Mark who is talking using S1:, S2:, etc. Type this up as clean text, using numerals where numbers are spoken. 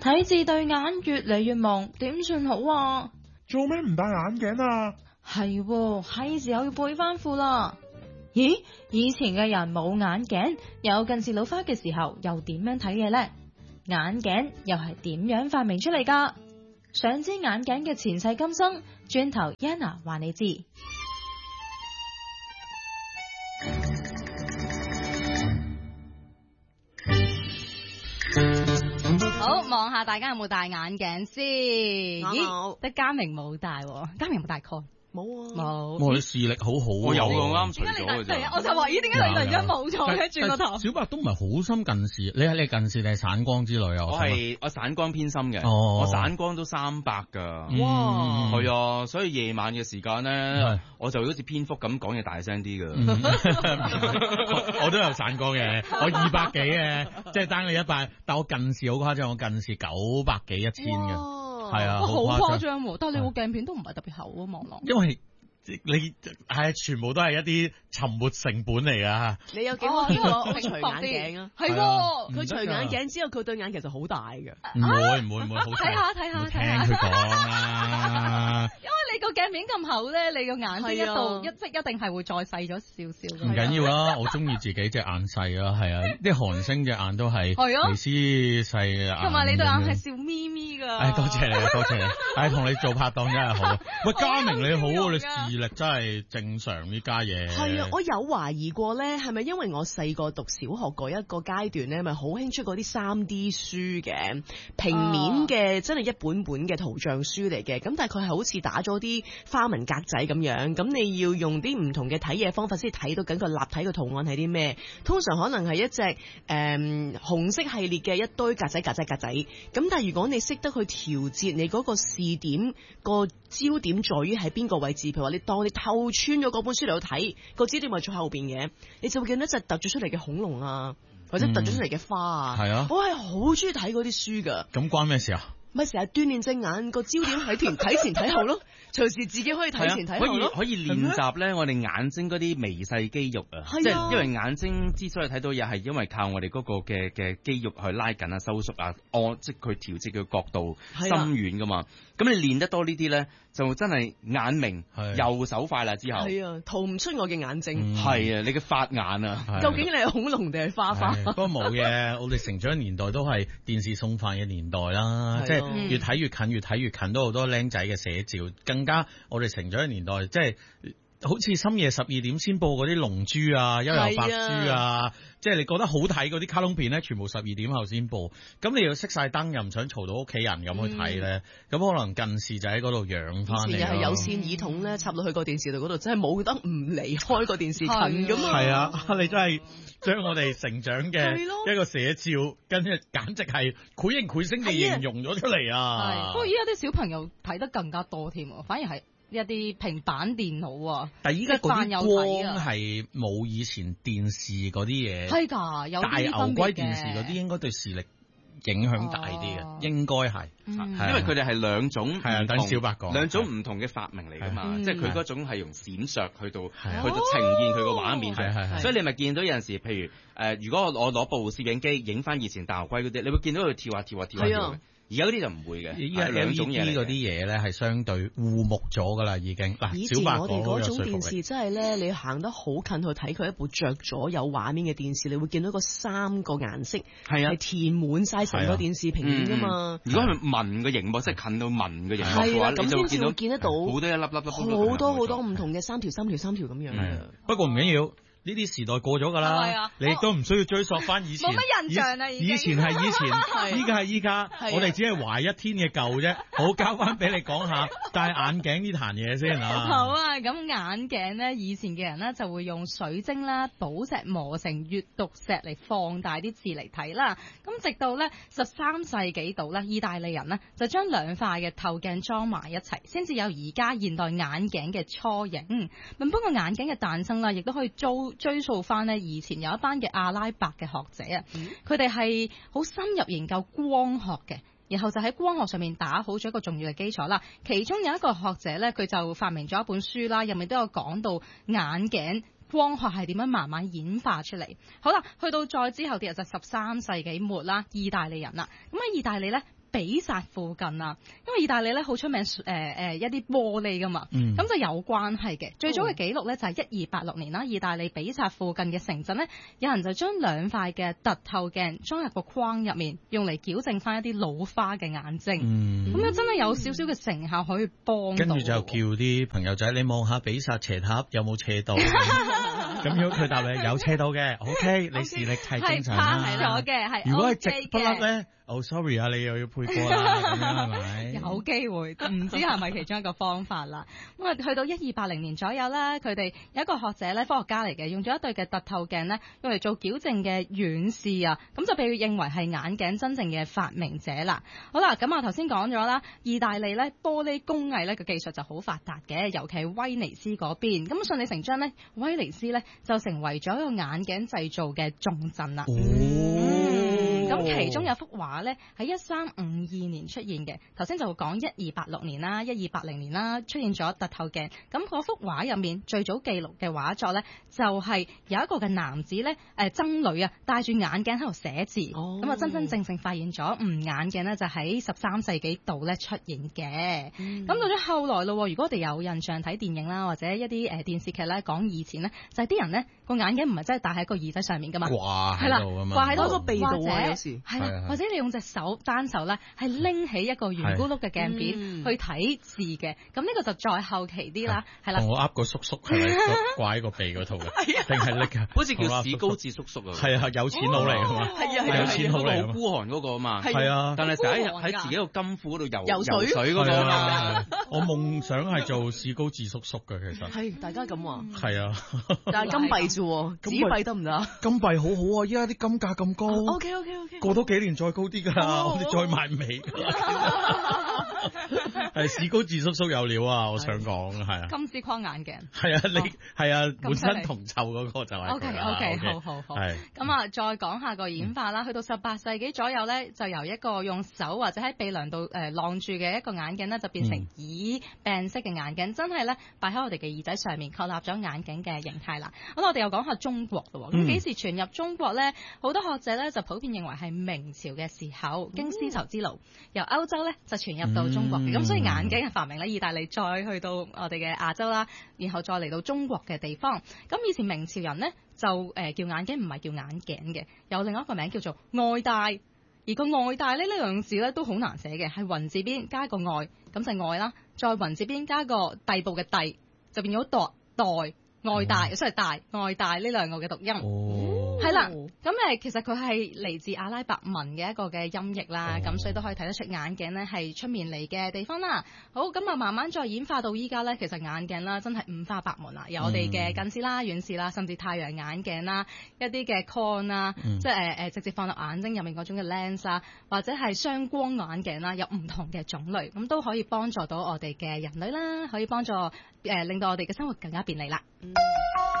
S1: 睇字對眼越嚟越忙，點算好啊？
S2: 做咩唔戴眼鏡啊？
S1: 係時候要背翻副啦。咦，以前嘅人冇眼鏡，有近視老花嘅時候，又點樣睇嘢呢？眼鏡又係點樣發明出嚟㗎？想知眼鏡嘅前世今生，轉頭 Yana 話你知。好，望下大家有冇戴眼鏡先？咦，得嘉明冇戴，嘉明有冇戴 con？
S3: 冇啊，
S1: 冇。
S4: 我哋視力好好，
S2: 我有㗎，啱除
S1: 點解你
S2: 咗嘅啫。
S1: 我就話咦，點解你突然間冇咗嘅？轉個頭。
S4: 小白都唔係好深近視，你近視定係散光之類啊？
S2: 我散光偏深嘅，我散光都300㗎。
S1: 哇，
S2: 係啊，所以夜晚嘅時間咧，我就好似蝙蝠咁講嘢大聲啲㗎。
S4: 我都有散光嘅，我200幾嘅，即係單你100，但我近視好誇張，我近視900幾1000嘅。係啊，
S1: 好誇張喎！但係你個鏡片都唔係特別厚啊，望落。
S4: 因為你係全部都係一啲沉沒成本嚟㗎。
S3: 你有幾可呢個除眼鏡啊？
S1: 係喎，
S3: 佢除眼鏡之後，佢對眼其實好大㗎。
S4: 唔會，好
S1: 睇下，
S4: 聽佢講啊。
S1: 因為你個鏡片咁厚咧，你個眼睛一定係會再細咗少少。
S4: 唔緊要啦，我中意自己隻眼細啦，係啊，啲韓星隻眼都係尼斯細眼，
S1: 同埋你對眼係笑咪咪㗎。
S4: 多謝你，同你做拍檔真係好。喂，嘉明你好，你視力真係正常呢家嘢。
S3: 係啊，我有懷疑過咧，係咪因為我細個讀小學嗰一個階段咧，咪好興出嗰啲3D 書嘅平面嘅，真係一本本嘅圖像書嚟嘅。咁但係佢係好似打咗啲花紋格仔咁樣，咁你要用啲唔同嘅睇嘢方法先睇到緊個立體嘅圖案係啲咩。通常可能係一隻紅色系列嘅一堆格仔。咁但係如果你識得去調節你嗰個視點個焦點在於喺邊個位置，譬如話你當你透穿咗嗰本書嚟去睇，個焦點咪喺後邊嘅，你就會見到隻突咗出嚟嘅恐龍啊，或者突咗出嚟嘅花啊。係啊，我係好中意睇嗰啲書噶。
S4: 咁關咩事啊？
S3: 咪成日鍛煉隻眼個焦點喺睇前睇後咯，隨時自己可以睇前睇後咯。
S2: 可以練習咧，我哋眼睛嗰啲微細肌肉啊，即係因為眼睛之所以睇到嘢，係因為靠我哋嗰個嘅肌肉去拉緊啊、收縮啊，即係佢調節嘅角度深遠噶嘛。咁你練得多呢啲咧，就真係眼明右手快啦。之後
S3: 係啊，逃唔出我嘅眼睛。
S2: 係啊，你嘅法眼啊，
S3: 究竟你係恐龍定係花花？
S4: 不過冇嘅，我哋成長年代都係電視送飯嘅年代啦，即係越睇越近，都好多僆仔嘅寫照。更加我哋成長嘅年代，即係好似深夜12點先播嗰啲龍珠啊、幽遊白書啊，即係你覺得好睇嗰啲卡通片咧，全部12點後先播。咁你要熄晒燈，又唔想嘈到屋企人咁去睇咧，咁可能近視就喺嗰度養翻嚟。
S3: 以前又係有線耳筒咧，插到去個電視度嗰度，真係冇得唔離開個電視近咁啊！
S4: 係啊，你真係將我哋成長嘅一個寫照，跟住簡直係繪形繪聲地形容咗出嚟啊！
S1: 不過依家啲小朋友睇得更加多添，反而係一啲平板電腦啊。
S4: 但係依家嗰啲光係冇以前電視嗰啲嘢，
S1: 係㗎，有
S4: 大牛龜電視嗰啲應該對視力影響大啲嘅，應該係，
S2: 因為佢哋係兩種，
S4: 等小白講
S2: 兩種唔同嘅發明嚟㗎嘛，即係佢嗰種係用閃爍去到呈現佢個畫面嘅，所以你咪見到有陣時，譬如如果我攞部攝影機影翻以前大牛龜嗰啲，你會見到佢跳下跳下跳下。而家嗰啲就唔會嘅，
S4: 依家兩種嘢嗰啲嘢咧係相對互木咗噶啦，已經。
S3: 以前我哋嗰種電視真係咧，你行得好近去睇佢一部着咗有畫面嘅電視，你會見到個3個顏色係填滿晒成個電視平面噶嘛。
S2: 如果係紋嘅熒幕，即係近到紋嘅熒幕嘅話，
S3: 咁先至會見得到
S2: 好多一粒粒
S3: 好多唔同嘅3條咁樣嘅。
S4: 不過唔緊要。呢啲時代過咗㗎啦，你亦都唔需要追溯翻以前。
S1: 冇乜印象啦，
S4: 以前係以前，依家係依家，我哋只係懷一天嘅舊啫。好，交翻俾你講下戴眼鏡呢壇嘢先啊。
S1: 好啊，咁眼鏡咧，以前嘅人咧就會用水晶啦、寶石磨成閱讀石嚟放大啲字嚟睇啦。咁直到咧13世紀度咧，意大利人咧就將2塊嘅透鏡裝埋一齊，先至有而家現代眼鏡嘅雛形。不過眼鏡嘅誕生啦，亦都可以追溯翻呢，以前有一班嘅阿拉伯嘅學者啊，佢哋係好深入研究光學嘅，然後就喺光學上面打好咗一個重要嘅基礎啦。其中有一個學者咧，佢就發明咗一本書啦，入面都有講到眼鏡光學係點樣慢慢演化出嚟。好啦，去到再之後啲日就13世紀末啦，意大利人啦，咁喺意大利咧比薩附近啊，因為意大利咧好出名一啲玻璃噶嘛，咁就有關係嘅。最早嘅記錄咧就係1286年啦，意大利比薩附近嘅城鎮咧，有人就將2塊嘅凸透鏡裝入個框入面，用嚟矯正翻一啲老花嘅眼睛。咁樣真係有少少嘅成效可以幫到。
S4: 跟住就叫啲朋友仔，你望下比薩斜塔有冇斜到？咁如果佢答你有斜到嘅，OK， 你視力係正常啦。
S1: 係咗嘅，係。
S4: 如果係直不甩咧？sorry 啊，你又要配過啦，咁樣係咪？
S1: 有機會，唔知係咪其中一個方法啦。咁啊，去到1280年左右啦，佢哋有一個學者咧，科學家嚟嘅，用咗一對嘅凸透鏡咧，用嚟做矯正嘅遠視啊，咁就被認為係眼鏡真正嘅發明者啦。好啦，咁啊頭先講咗啦，意大利咧玻璃工藝咧個技術就好發達嘅，尤其係威尼斯嗰邊。咁順理成章咧，威尼斯咧就成為咗一個眼鏡製造嘅重鎮啦。咁其中有幅畫咧喺1352年出現嘅，頭先就講1286年啦、1280年啦出現咗凸透鏡。咁嗰幅畫入面最早記錄嘅畫作咧，就係有一個嘅男子咧，僧侶啊，戴住眼鏡喺度寫字。咁啊真真正正發現咗眼鏡咧就喺13世紀度咧出現嘅。咁到咗後來咯，如果我哋有印象睇電影啦，或者一啲電視劇咧講以前咧，就係啲人咧個眼鏡唔係真係戴喺個耳仔上面噶嘛，
S4: 掛喺度啊嘛，
S1: 掛喺個
S3: 鼻度啊，有時
S1: 係啦，或者你用隻單手咧，係拎起一個圓咕碌嘅鏡片去睇字嘅。咁呢個就再後期啲啦，係啦。
S4: 同我噏個叔叔係咪掛喺個鼻嗰度嘅？定係拎嘅？
S2: 好似叫史高治叔叔啊。
S4: 係啊，有錢佬嚟㗎嘛。
S3: 係啊，
S4: 有錢佬嚟。
S2: 好孤寒嗰個啊嘛。
S4: 係啊，
S2: 但係成日喺自己個金庫嗰度游
S3: 水
S2: 嗰個啊。
S4: 我夢想係做史高治叔叔嘅，其實。
S3: 係大家咁話。
S4: 係啊。
S3: 但係金幣啫，紙幣得唔得？
S4: 金幣好好啊！依家啲金價咁高。
S3: OK。
S4: 過多幾年再高啲㗎，我哋再買唔起。係史高治叔叔有料啊！我想講係啊。
S1: 金絲框眼鏡。
S4: 係啊，你係啊，本身銅臭嗰個就係。
S1: OK，好。
S4: 係。
S1: 咁啊，再講下個演化啦。去到18世紀左右咧，就由一個用手或者喺鼻梁度晾住嘅一個眼鏡咧，就變成耳柄式嘅眼鏡，真係咧擺喺我哋嘅耳仔上面，確立咗眼鏡嘅形態啦。咁我哋又講下中國咯。咁幾時傳入中國咧？好多學者咧就普遍認為係明朝嘅時候，經絲綢之路由歐洲咧就傳入到中國嘅。咁所以眼鏡嘅發明咧，意大利再去到我哋嘅亞洲啦，然後再嚟到中國嘅地方。咁以前明朝人咧就叫眼鏡唔係叫眼鏡嘅，有另外一個名叫做外戴。而個外戴呢兩個字咧都好難寫嘅，係雲字邊加個外，咁就外啦，再雲字邊加個第部嘅第，就變咗代外戴，所以外戴呢兩個嘅讀音。係啦，咁其實佢係嚟自阿拉伯文嘅一個嘅音譯啦，咁所以都可以睇得出眼鏡咧係出面嚟嘅地方啦。好，咁啊慢慢再演化到依家咧，其實眼鏡啦真係五花八門啦，有我哋嘅近視啦、遠視啦，甚至太陽眼鏡啦，一啲嘅 con 啦，即係直接放到眼睛入面嗰種嘅 lens 啦，或者係雙光眼鏡啦，有唔同嘅種類，咁都可以幫助到我哋嘅人類啦，可以幫助令到我哋嘅生活更加便利啦。